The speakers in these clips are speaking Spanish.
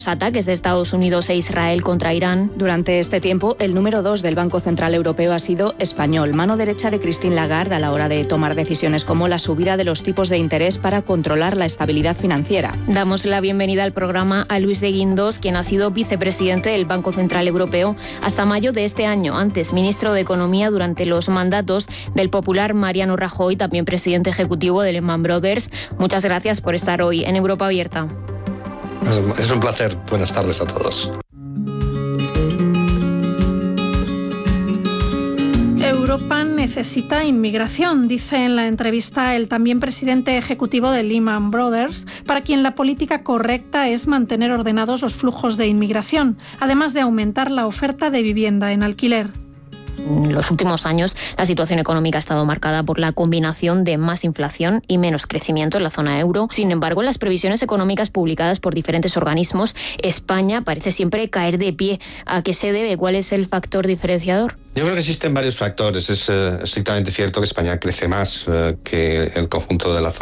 Ataques de Estados Unidos e Israel contra Irán. Durante este tiempo, el número 2 del Banco Central Europeo ha sido español, mano derecha de Christine Lagarde a la hora de tomar decisiones como la subida de los tipos de interés para controlar la estabilidad financiera. Damos la bienvenida al programa a Luis de Guindos, quien ha sido vicepresidente del Banco Central Europeo hasta mayo de este año, antes ministro de Economía durante los mandatos del popular Mariano Rajoy, también presidente ejecutivo de Lehman Brothers. Muchas gracias por estar hoy en Europa Abierta. Es un placer. Buenas tardes a todos. Europa necesita inmigración, dice en la entrevista el también presidente ejecutivo de Lehman Brothers, para quien la política correcta es mantener ordenados los flujos de inmigración, además de aumentar la oferta de vivienda en alquiler. En los últimos años, la situación económica ha estado marcada por la combinación de más inflación y menos crecimiento en la zona euro. Sin embargo, en las previsiones económicas publicadas por diferentes organismos, España parece siempre caer de pie. ¿A qué se debe? ¿Cuál es el factor diferenciador? Yo creo que existen varios factores. Es estrictamente cierto que España crece más que el conjunto de la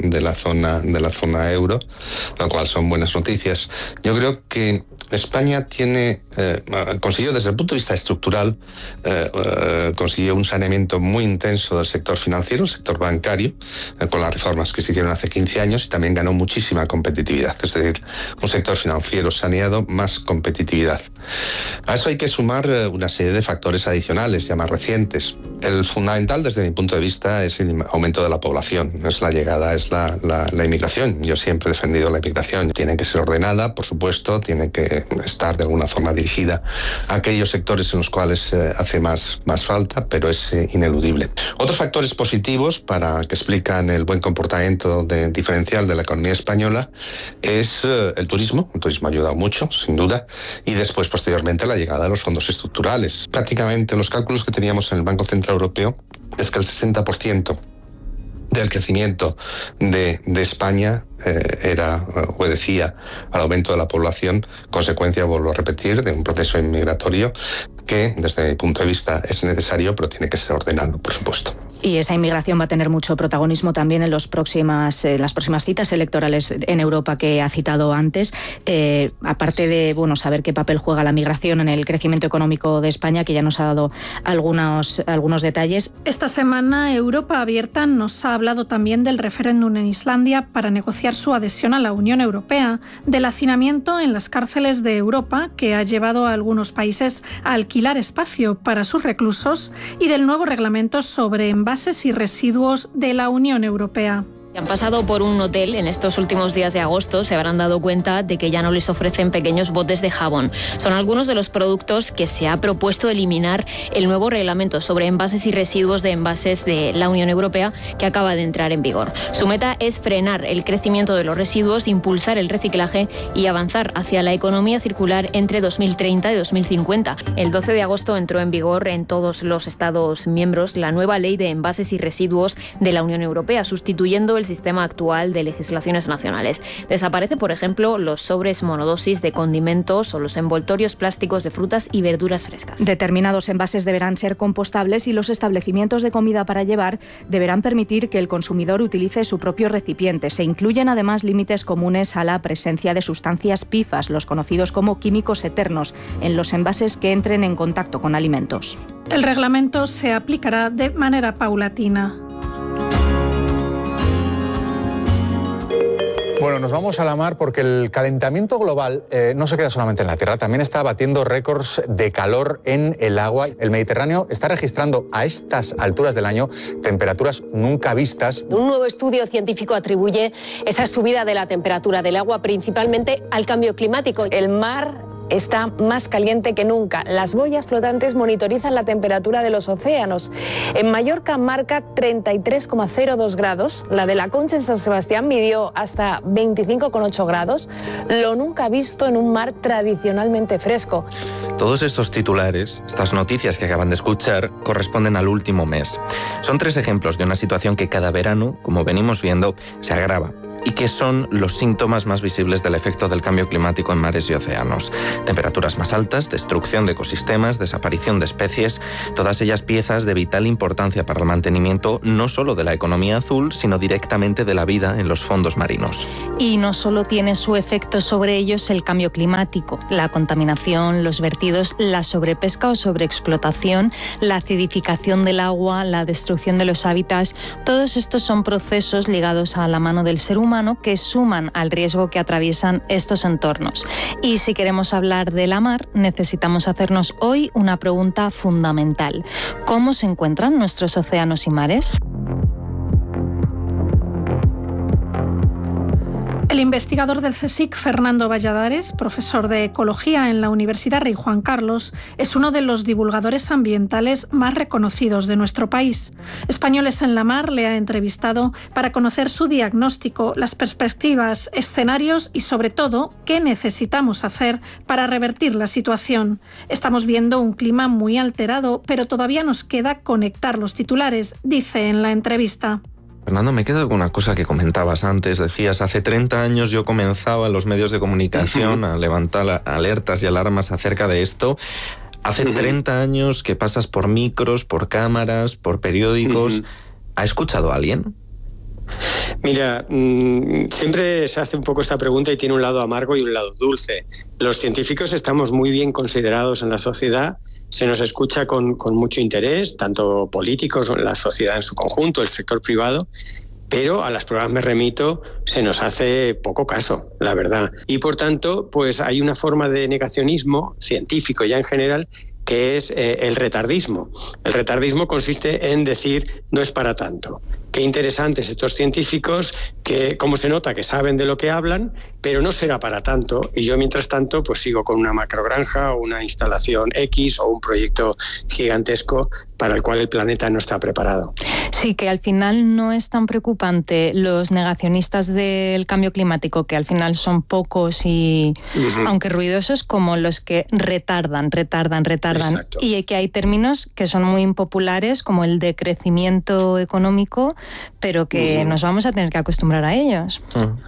zona euro, lo cual son buenas noticias. Yo creo que España consiguió desde el punto de vista estructural, consiguió un saneamiento muy intenso del sector financiero, el sector bancario, con las reformas que se hicieron hace 15 años, y también ganó muchísima competitividad. Es decir, un sector financiero saneado, más competitividad. A eso hay que sumar una serie de factores adicionales, ya más recientes. El fundamental, desde mi punto de vista, es el aumento de la población, es la llegada, es la inmigración. Yo siempre he defendido la inmigración. Tiene que ser ordenada, por supuesto, tiene que estar de alguna forma dirigida a aquellos sectores en los cuales hace más falta, pero es ineludible. Otros factores positivos que explican el buen comportamiento diferencial de la economía española es el turismo. El turismo ha ayudado mucho, sin duda, y después, posteriormente, la llegada de los fondos estructurales. Prácticamente los cálculos que teníamos en el Banco Central Europeo es que el 60% del crecimiento de España obedecía al aumento de la población, consecuencia, vuelvo a repetir, de un proceso inmigratorio que, desde mi punto de vista, es necesario, pero tiene que ser ordenado, por supuesto. Y esa inmigración va a tener mucho protagonismo también en las próximas citas electorales en Europa que ha citado antes. Aparte de saber qué papel juega la migración en el crecimiento económico de España, que ya nos ha dado algunos detalles. Esta semana Europa Abierta nos ha hablado también del referéndum en Islandia para negociar su adhesión a la Unión Europea, del hacinamiento en las cárceles de Europa que ha llevado a algunos países a alquilar espacio para sus reclusos y del nuevo reglamento sobre envases y residuos de la Unión Europea. Han pasado por un hotel en estos últimos días de agosto, se habrán dado cuenta de que ya no les ofrecen pequeños botes de jabón. Son algunos de los productos que se ha propuesto eliminar el nuevo reglamento sobre envases y residuos de envases de la Unión Europea que acaba de entrar en vigor. Su meta es frenar el crecimiento de los residuos, impulsar el reciclaje y avanzar hacia la economía circular entre 2030 y 2050. El 12 de agosto entró en vigor en todos los Estados miembros la nueva ley de envases y residuos de la Unión Europea, sustituyendo el sistema actual de legislaciones nacionales. Desaparece, por ejemplo, los sobres monodosis de condimentos o los envoltorios plásticos de frutas y verduras frescas. Determinados envases deberán ser compostables y los establecimientos de comida para llevar deberán permitir que el consumidor utilice su propio recipiente. Se incluyen además límites comunes a la presencia de sustancias PFAS, los conocidos como químicos eternos, en los envases que entren en contacto con alimentos. El reglamento se aplicará de manera paulatina. Bueno, nos vamos a la mar porque el calentamiento global no se queda solamente en la Tierra, también está batiendo récords de calor en el agua. El Mediterráneo está registrando a estas alturas del año temperaturas nunca vistas. Un nuevo estudio científico atribuye esa subida de la temperatura del agua principalmente al cambio climático. El mar está más caliente que nunca. Las boyas flotantes monitorizan la temperatura de los océanos. En Mallorca marca 33,02 grados. La de La Concha en San Sebastián midió hasta 25,8 grados. Lo nunca visto en un mar tradicionalmente fresco. Todos estos titulares, estas noticias que acaban de escuchar, corresponden al último mes. Son 3 ejemplos de una situación que cada verano, como venimos viendo, se agrava. y que son los síntomas más visibles del efecto del cambio climático en mares y océanos. Temperaturas más altas, destrucción de ecosistemas, desaparición de especies, todas ellas piezas de vital importancia para el mantenimiento no solo de la economía azul, sino directamente de la vida en los fondos marinos. Y no solo tiene su efecto sobre ellos el cambio climático, la contaminación, los vertidos, la sobrepesca o sobreexplotación, la acidificación del agua, la destrucción de los hábitats, todos estos son procesos ligados a la mano del ser humano que suman al riesgo que atraviesan estos entornos. Y si queremos hablar de la mar, necesitamos hacernos hoy una pregunta fundamental. ¿Cómo se encuentran nuestros océanos y mares? El investigador del CSIC, Fernando Valladares, profesor de Ecología en la Universidad Rey Juan Carlos, es uno de los divulgadores ambientales más reconocidos de nuestro país. Españoles en la Mar le ha entrevistado para conocer su diagnóstico, las perspectivas, escenarios y, sobre todo, qué necesitamos hacer para revertir la situación. Estamos viendo un clima muy alterado, pero todavía nos queda conectar los titulares, dice en la entrevista. Fernando, me quedo con una cosa que comentabas antes. Decías, hace 30 años yo comenzaba en los medios de comunicación a levantar alertas y alarmas acerca de esto. Hace 30 años que pasas por micros, por cámaras, por periódicos. ¿Ha escuchado a alguien? Mira, siempre se hace un poco esta pregunta y tiene un lado amargo y un lado dulce. Los científicos estamos muy bien considerados en la sociedad, se nos escucha con mucho interés, tanto políticos, la sociedad en su conjunto, el sector privado, pero a las pruebas me remito, se nos hace poco caso, la verdad. Y por tanto, pues hay una forma de negacionismo científico ya en general, que es el retardismo. El retardismo consiste en decir, no es para tanto. Qué interesantes estos científicos, que como se nota que saben de lo que hablan, pero no será para tanto. Y yo, mientras tanto, pues sigo con una macrogranja o una instalación X o un proyecto gigantesco para el cual el planeta no está preparado. Sí, que al final no es tan preocupante los negacionistas del cambio climático, que al final son pocos y, aunque ruidosos, como los que retardan. Exacto. Y que hay términos que son muy impopulares, como el de crecimiento económico, pero que nos vamos a tener que acostumbrar a ellos.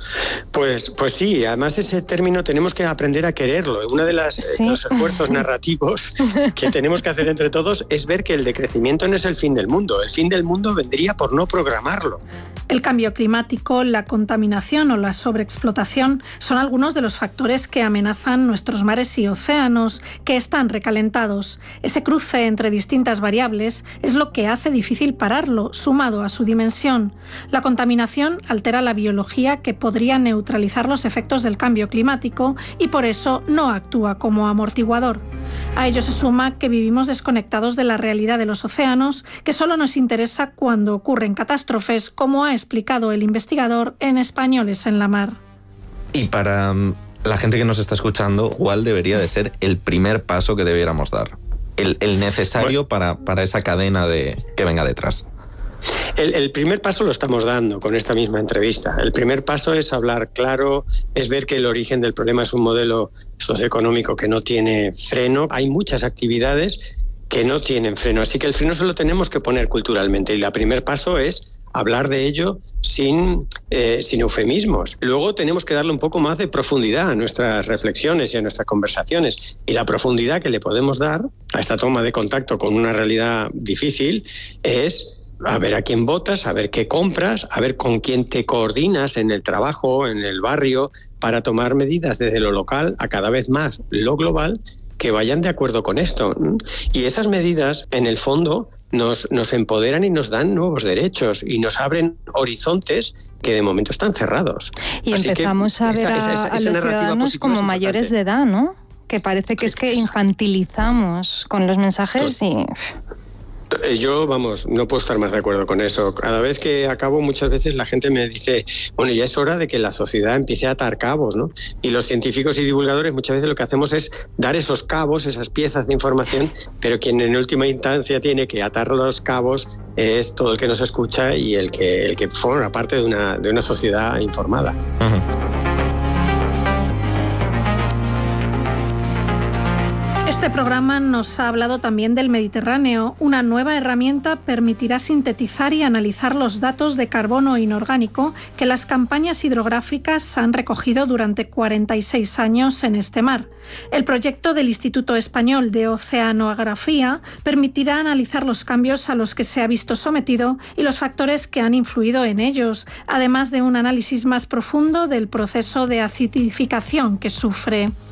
Pues sí, además ese término tenemos que aprender a quererlo. Uno de los esfuerzos narrativos que tenemos que hacer entre todos es ver que el decrecimiento no es el fin del mundo. El fin del mundo vendría por no programarlo. El cambio climático, la contaminación o la sobreexplotación son algunos de los factores que amenazan nuestros mares y océanos, que están recalentados. Ese cruce entre distintas variables es lo que hace difícil pararlo, sumado a su dimensión. La contaminación altera la biología que podría neutralizar los efectos del cambio climático y por eso no actúa como amortiguador. A ello se suma que vivimos desconectados de la realidad de los océanos, que solo nos interesa cuando ocurren catástrofes, como ha explicado el investigador en Españoles en la Mar. Y para la gente que nos está escuchando, ¿cuál debería de ser el primer paso que debiéramos dar? El necesario para esa cadena que venga detrás. El primer paso lo estamos dando con esta misma entrevista. El primer paso es hablar claro, es ver que el origen del problema es un modelo socioeconómico que no tiene freno. Hay muchas actividades que no tienen freno, así que el freno se lo tenemos que poner culturalmente. Y el primer paso es hablar de ello sin eufemismos. Luego tenemos que darle un poco más de profundidad a nuestras reflexiones y a nuestras conversaciones. Y la profundidad que le podemos dar a esta toma de contacto con una realidad difícil es a ver a quién votas, a ver qué compras, a ver con quién te coordinas en el trabajo, en el barrio, para tomar medidas desde lo local a cada vez más lo global que vayan de acuerdo con esto. Y esas medidas, en el fondo, nos empoderan y nos dan nuevos derechos y nos abren horizontes que de momento están cerrados. Y así empezamos a ver a los ciudadanos como mayores de edad, ¿no? Que parece que es que infantilizamos con los mensajes y... Yo, no puedo estar más de acuerdo con eso. Cada vez que acabo, muchas veces la gente me dice, bueno, ya es hora de que la sociedad empiece a atar cabos, ¿no? Y los científicos y divulgadores muchas veces lo que hacemos es dar esos cabos, esas piezas de información, pero quien en última instancia tiene que atar los cabos es todo el que nos escucha y el que forma parte de una sociedad informada. Este programa nos ha hablado también del Mediterráneo. Una nueva herramienta permitirá sintetizar y analizar los datos de carbono inorgánico que las campañas hidrográficas han recogido durante 46 años en este mar. El proyecto del Instituto Español de Oceanografía permitirá analizar los cambios a los que se ha visto sometido y los factores que han influido en ellos, además de un análisis más profundo del proceso de acidificación que sufre.